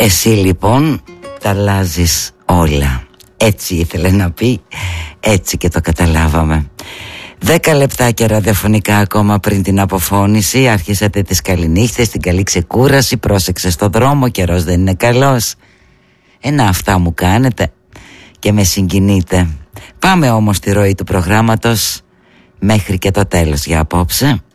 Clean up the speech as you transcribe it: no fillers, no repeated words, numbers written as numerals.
Εσύ λοιπόν τα αλλάζεις όλα. Έτσι ήθελε να πει, έτσι και το καταλάβαμε. 10 λεπτάκια ραδιοφωνικά ακόμα πριν την αποφώνηση. Άρχισατε τις καληνύχτες, την καλή ξεκούραση. Πρόσεξε στο δρόμο, καιρός δεν είναι καλός. Αυτά μου κάνετε και με συγκινείτε. Πάμε όμως στη ροή του προγράμματος μέχρι και το τέλος για απόψε.